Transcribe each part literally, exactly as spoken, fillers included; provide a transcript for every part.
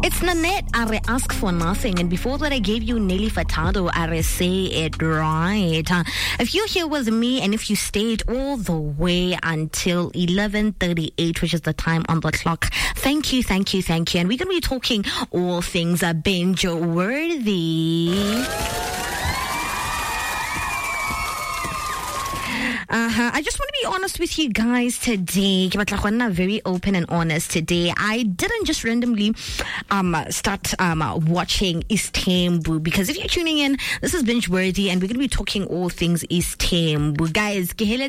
It's Nanette, Are Ask for Nothing. And before that, I gave you Nelly Furtado, Are Say It Right. Uh, if you're here with me and if you stayed all the way until eleven thirty-eight, which is the time on the clock, thank you, thank you, thank you. And we're going to be talking all things uh, binge-worthy. Uh-huh. I just want to be honest with you guys today. Very open and honest today. I didn't just randomly um start um watching Istanbul, because if you're tuning in, this is binge worthy and we're going to be talking all things Istanbul. Guys,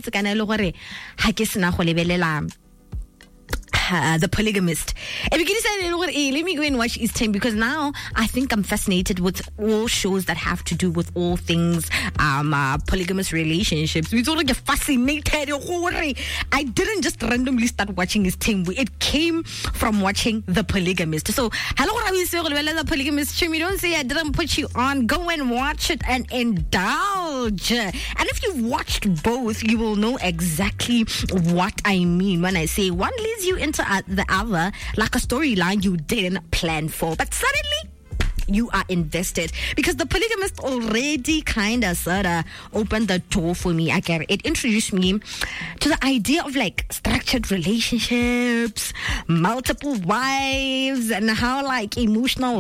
Uh, the Polygamist. Let me go and watch Eastern, because now I think I'm fascinated with all shows that have to do with all things um, uh, polygamous relationships. We sort of get fascinated. I didn't just randomly start watching Eastern. It came from watching The Polygamist. So, hello, The Polygamist. You don't say I didn't put you on. Go and watch it and indulge. And if you've watched both, you will know exactly what I mean when I say one leads you into the other like a storyline you didn't plan for, but suddenly you are invested, because The Polygamist already kind of sort of opened the door for me. I get it. It introduced me to the idea of like structured relationships, multiple wives, and how like emotional